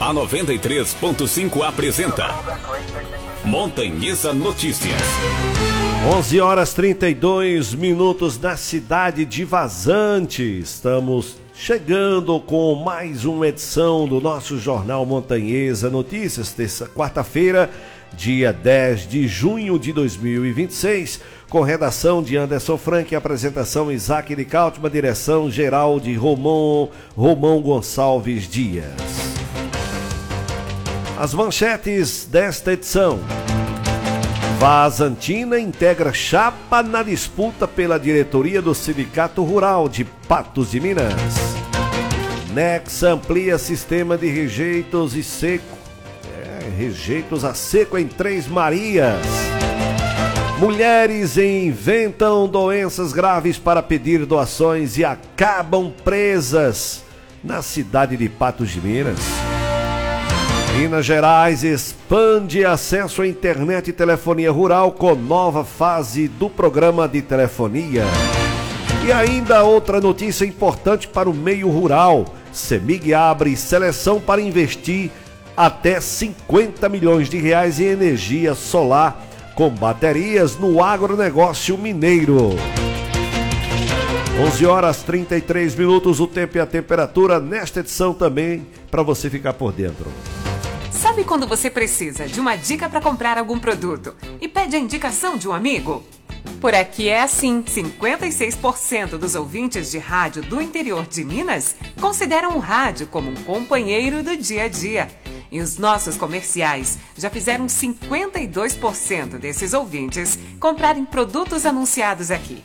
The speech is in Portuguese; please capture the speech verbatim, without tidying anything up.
A noventa e três ponto cinco apresenta Montanhesa Notícias. onze horas e trinta e dois minutos na cidade de Vazante. Estamos chegando com mais uma edição do nosso Jornal Montanhesa Notícias, terça, quarta-feira, dia dez de junho de dois mil e vinte e seis, com redação de Anderson Frank, apresentação Isaac Licaut, uma direção geral de Romão, Romão Gonçalves Dias. As manchetes desta edição: Vazantina integra chapa na disputa pela diretoria do Sindicato Rural de Patos de Minas. Nexa amplia sistema de rejeitos e seco. É, rejeitos a seco em Três Marias. Mulheres inventam doenças graves para pedir doações e acabam presas na cidade de Patos de Minas. Minas Gerais expande acesso à internet e telefonia rural com nova fase do programa de telefonia. E ainda outra notícia importante para o meio rural: CEMIG abre seleção para investir até cinquenta milhões de reais em energia solar com baterias no agronegócio mineiro. onze horas e trinta e três minutos, o tempo e a temperatura nesta edição também, para você ficar por dentro. Sabe quando você precisa de uma dica para comprar algum produto e pede a indicação de um amigo? Por aqui é assim, cinquenta e seis por cento dos ouvintes de rádio do interior de Minas consideram o rádio como um companheiro do dia a dia. E os nossos comerciais já fizeram cinquenta e dois por cento desses ouvintes comprarem produtos anunciados aqui.